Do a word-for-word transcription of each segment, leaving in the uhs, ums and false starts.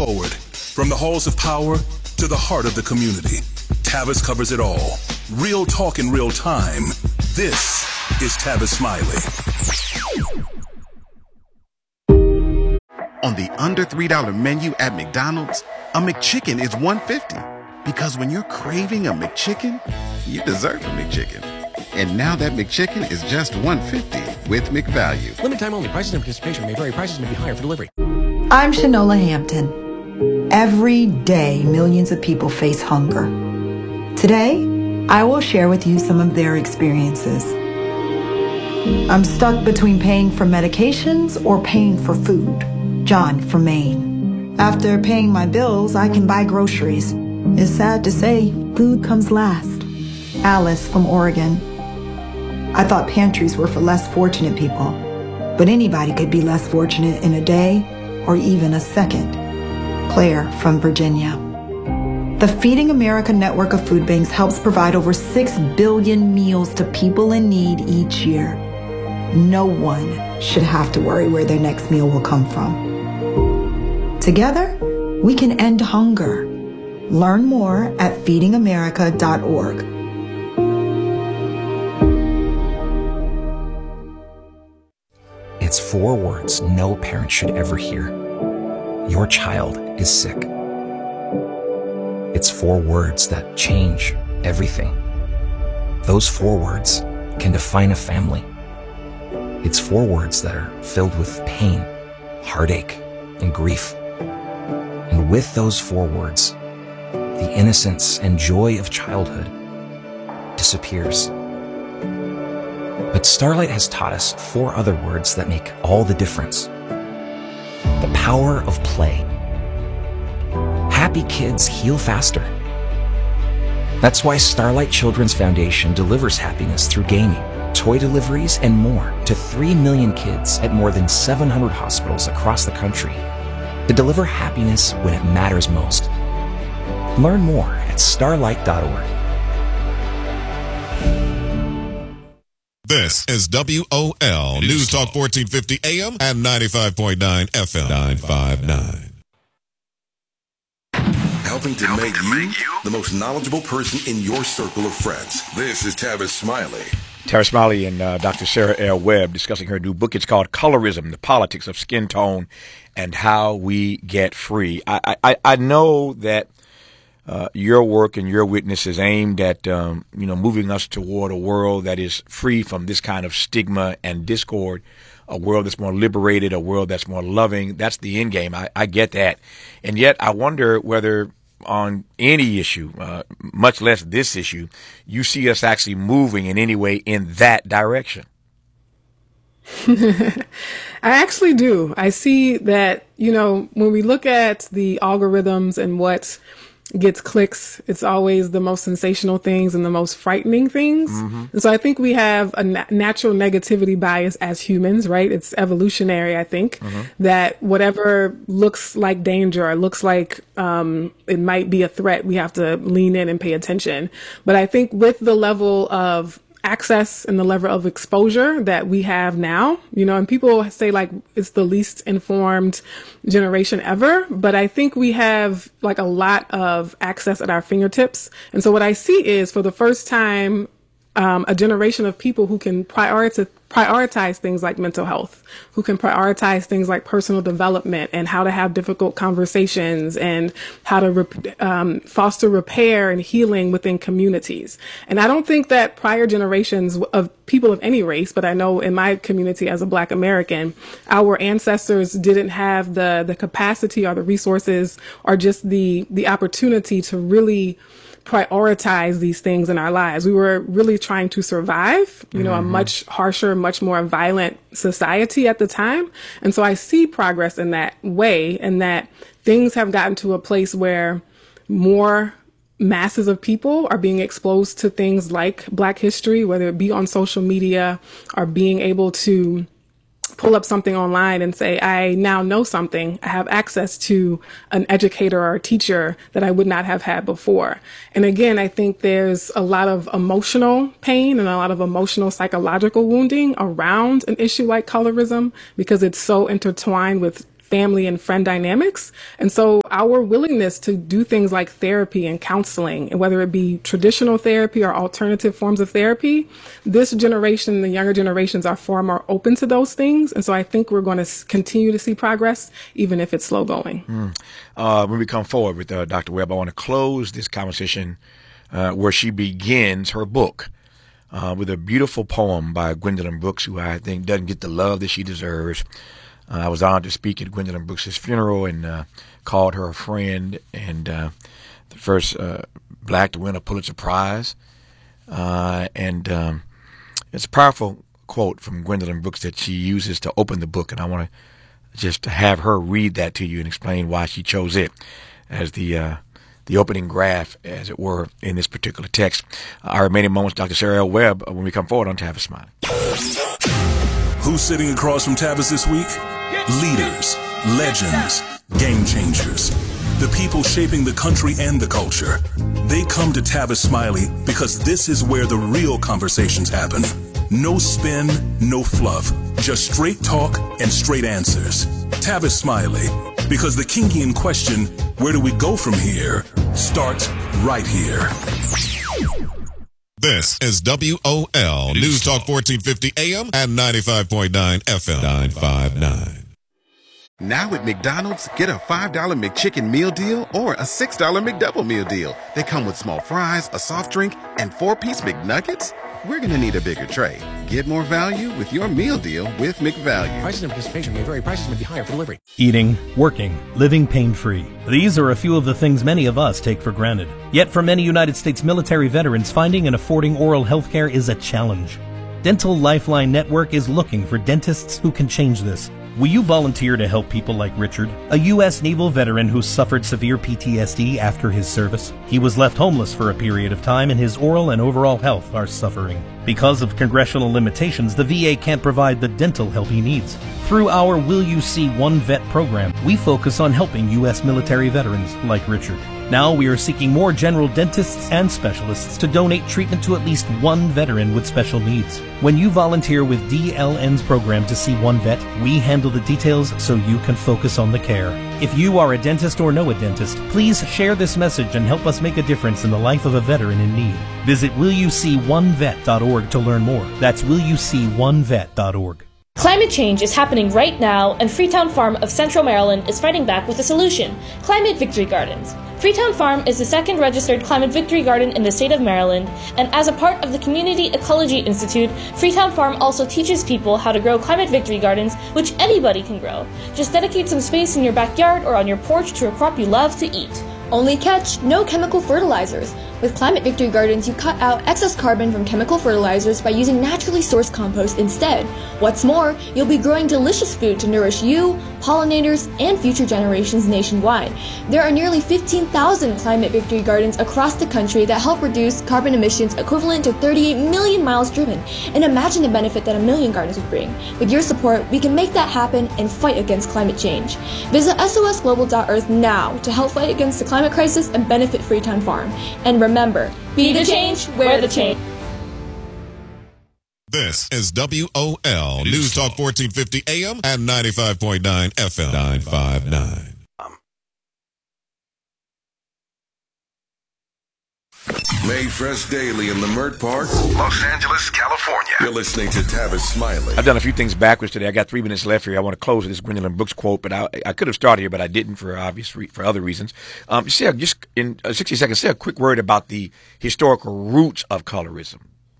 forward. From the halls of power to the heart of the community, Tavis covers it all. Real talk in real time. This is Tavis Smiley. On the under three dollar menu at McDonald's, a McChicken is one dollar fifty. Because when you're craving a McChicken, you deserve a McChicken. And now that McChicken is just one dollar fifty with McValue. Limited time only. Prices and participation may vary. Prices may be higher for delivery. I'm Shanola Hampton. Every day, millions of people face hunger. Today, I will share with you some of their experiences. I'm stuck between paying for medications or paying for food. John from Maine. After paying my bills, I can buy groceries. It's sad to say, food comes last. Alice from Oregon. I thought pantries were for less fortunate people, but anybody could be less fortunate in a day or even a second. Claire from Virginia. The Feeding America network of food banks helps provide over six billion meals to people in need each year. No one should have to worry where their next meal will come from. Together, we can end hunger. Learn more at feeding america dot org. It's four words no parent should ever hear. Your child is sick. It's four words that change everything. Those four words can define a family. It's four words that are filled with pain, heartache, and grief. And with those four words, the innocence and joy of childhood disappears. But Starlight has taught us four other words that make all the difference. The power of play. Happy kids heal faster. That's why Starlight Children's Foundation delivers happiness through gaming, toy deliveries, and more to three million kids at more than seven hundred hospitals across the country to deliver happiness when it matters most. Learn more at starlight dot org. This is W O L News Talk fourteen fifty A M and ninety-five point nine F M. nine five nine. Helping to, Helping make, to you make you the most knowledgeable person in your circle of friends. This is Tavis Smiley. Tavis Smiley and uh, Doctor Sarah L. Webb discussing her new book. It's called Colorism, The Politics of Skin Tone and How We Get Free. I, I, I know that uh, your work and your witness is aimed at, um, you know, moving us toward a world that is free from this kind of stigma and discord, a world that's more liberated, a world that's more loving. That's the end game. I, I get that. And yet I wonder whether on any issue, uh, much less this issue, you see us actually moving in any way in that direction. I actually do. I see that, you know, when we look at the algorithms and what gets clicks, it's always the most sensational things and the most frightening things. Mm-hmm. And so I think we have a na- natural negativity bias as humans, right? It's evolutionary, I think, mm-hmm. that whatever looks like danger or looks like um, it might be a threat, we have to lean in and pay attention. But I think with the level of access and the level of exposure that we have now, you know, and people say like it's the least informed generation ever, but I think we have like a lot of access at our fingertips. And so what I see is for the first time, um, a generation of people who can prioritize prioritize things like mental health, who can prioritize things like personal development and how to have difficult conversations and how to rep- um, foster repair and healing within communities. And I don't think that prior generations of people of any race, but I know in my community as a Black American, our ancestors didn't have the the capacity or the resources or just the the opportunity to really prioritize these things in our lives. We were really trying to survive, you know, mm-hmm. a much harsher, much more violent society at the time. And so I see progress in that way, and that things have gotten to a place where more masses of people are being exposed to things like Black history, whether it be on social media or being able to pull up something online and say, I now know something. I have access to an educator or a teacher that I would not have had before. And again, I think there's a lot of emotional pain and a lot of emotional psychological wounding around an issue like colorism because it's so intertwined with family and friend dynamics. And so our willingness to do things like therapy and counseling, and whether it be traditional therapy or alternative forms of therapy, this generation, the younger generations, are far more open to those things. And so I think we're going to continue to see progress, even if it's slow going. Mm. Uh, when we come forward with uh, Doctor Webb, I want to close this conversation uh, where she begins her book uh, with a beautiful poem by Gwendolyn Brooks, who I think doesn't get the love that she deserves. Uh, I was honored to speak at Gwendolyn Brooks' funeral and uh, called her a friend, and uh, the first uh, black to win a Pulitzer Prize. Uh, and um, it's a powerful quote from Gwendolyn Brooks that she uses to open the book, and I want to just have her read that to you and explain why she chose it as the uh, the opening graph, as it were, in this particular text. Uh, our remaining moments, Doctor Sarah L. Webb, uh, when we come forward on Tavis Smiley. Who's sitting across from Tavis this week? Leaders, legends, game changers. The people shaping the country and the culture. They come to Tavis Smiley because this is where the real conversations happen. No spin, no fluff, just straight talk and straight answers. Tavis Smiley, because the Kingian question, where do we go from here, starts right here. This is W O L News Talk fourteen fifty A M and ninety-five point nine F M. nine five nine. Now at McDonald's, get a five dollar McChicken meal deal or a six dollar McDouble meal deal. They come with small fries, a soft drink, and four-piece McNuggets. We're going to need a bigger tray. Get more value with your meal deal with McValue. Prices and participation may vary. Prices may be higher for delivery. Eating, working, living pain-free. These are a few of the things many of us take for granted. Yet for many United States military veterans, finding and affording oral health care is a challenge. Dental Lifeline Network is looking for dentists who can change this. Will you volunteer to help people like Richard, a U S naval veteran who suffered severe P T S D after his service? He was left homeless for a period of time, and his oral and overall health are suffering. Because of congressional limitations, the V A can't provide the dental help he needs. Through our Will You See One Vet program, we focus on helping U S military veterans like Richard. Now we are seeking more general dentists and specialists to donate treatment to at least one veteran with special needs. When you volunteer with D L N's program to see one vet, we handle the details so you can focus on the care. If you are a dentist or know a dentist, please share this message and help us make a difference in the life of a veteran in need. Visit will you see one vet dot org to learn more. That's will you see one vet dot org. Climate change is happening right now, and Freetown Farm of Central Maryland is fighting back with a solution: Climate Victory Gardens. Freetown Farm is the second registered Climate Victory Garden in the state of Maryland, and as a part of the Community Ecology Institute, Freetown Farm also teaches people how to grow Climate Victory Gardens, which anybody can grow. Just dedicate some space in your backyard or on your porch to a crop you love to eat. Only catch, no chemical fertilizers. With Climate Victory Gardens, you cut out excess carbon from chemical fertilizers by using naturally sourced compost instead. What's more, you'll be growing delicious food to nourish you, pollinators, and future generations nationwide. There are nearly fifteen thousand Climate Victory Gardens across the country that help reduce carbon emissions equivalent to thirty-eight million miles driven. And imagine the benefit that a million gardens would bring. With your support, we can make that happen and fight against climate change. Visit S O S global dot earth now to help fight against the climate crisis and benefit Freetown Farm. And remember, be the change, wear the change. This is W O L News Talk fourteen fifty A M and ninety-five point nine F M. nine five nine. Made fresh daily in Leimert Park, Los Angeles, California. You're listening to Tavis Smiley. I've done a few things backwards today. I got three minutes left here. I want to close with this Gwendolyn Brooks quote, but I, I could have started here, but I didn't for obvious re- for other reasons. Um, say, just in uh, sixty seconds, say a quick word about the historical roots of colorism.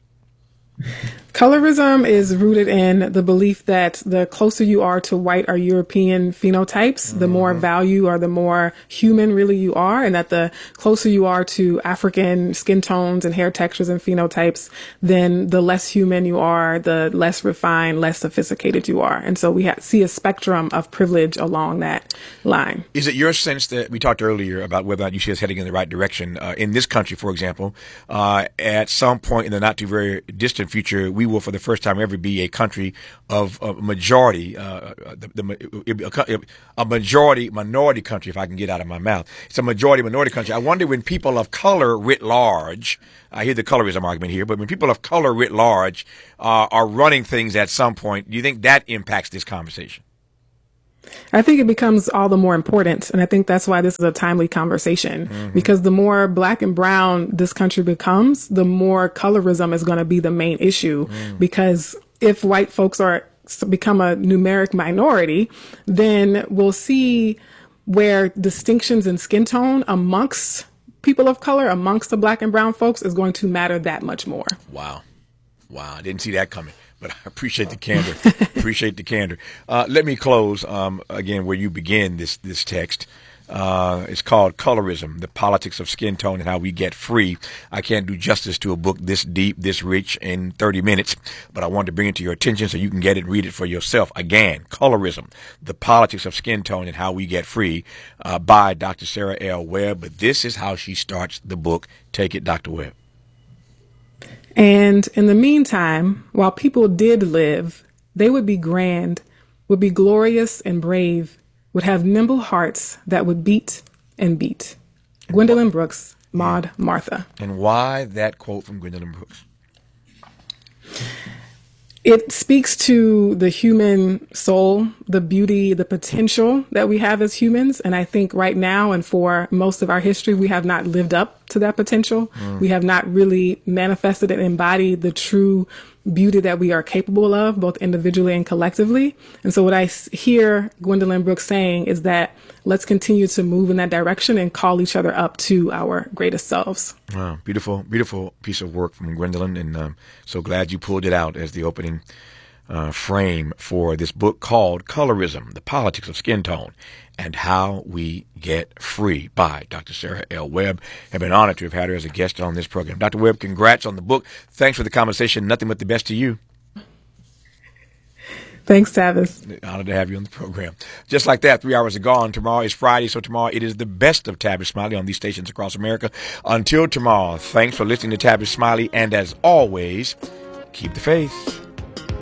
Colorism is rooted in the belief that the closer you are to white or European phenotypes, mm-hmm. the more value or the more human really you are, and that the closer you are to African skin tones and hair textures and phenotypes, then the less human you are, the less refined, less sophisticated you are. And so we ha- see a spectrum of privilege along that line. Is it your sense that we talked earlier about whether or not you see us heading in the right direction? Uh, in this country, for example, uh, at some point in the not too very distant future, we will for the first time ever be a country of a majority, uh, the, the, a majority minority country, if I can get out of my mouth. It's a majority minority country. I wonder when people of color writ large, I hear the colorism argument here, but when people of color writ large uh, are running things at some point, do you think that impacts this conversation? I think it becomes all the more important. And I think that's why this is a timely conversation, mm-hmm. because the more black and brown this country becomes, the more colorism is going to be the main issue. Mm. Because if white folks are become a numeric minority, then we'll see where distinctions in skin tone amongst people of color, amongst the black and brown folks, is going to matter that much more. Wow. Wow. I didn't see that coming, but I appreciate the candor. appreciate the candor. Uh, let me close, um, again, where you begin this, this text. Uh, it's called Colorism, the Politics of Skin Tone and How We Get Free. I can't do justice to a book this deep, this rich in thirty minutes, but I wanted to bring it to your attention so you can get it and read it for yourself. Again, Colorism, the Politics of Skin Tone and How We Get Free, uh, by Doctor Sarah L. Webb. But this is how she starts the book. Take it, Doctor Webb. And in the meantime, while people did live, they would be grand, would be glorious and brave, would have nimble hearts that would beat and beat. Gwendolyn Brooks, Maud Martha. And why that quote from Gwendolyn Brooks? It speaks to the human soul, the beauty, the potential that we have as humans. And I think right now and for most of our history, we have not lived up to that potential. Mm. We have not really manifested and embodied the true beauty that we are capable of, both individually and collectively. And so what I hear Gwendolyn Brooks saying is that let's continue to move in that direction and call each other up to our greatest selves. Wow, beautiful, beautiful piece of work from Gwendolyn, and um, so glad you pulled it out as the opening uh, frame for this book called Colorism, the Politics of Skin Tone and How We Get Free by Doctor Sarah L. Webb. I've been honored to have had her as a guest on this program. Doctor Webb, congrats on the book. Thanks for the conversation. Nothing but the best to you. Thanks, Tavis. Honored to have you on the program. Just like that, three hours are gone. Tomorrow is Friday, so tomorrow it is the best of Tavis Smiley on these stations across America. Until tomorrow, thanks for listening to Tavis Smiley, and as always, keep the faith.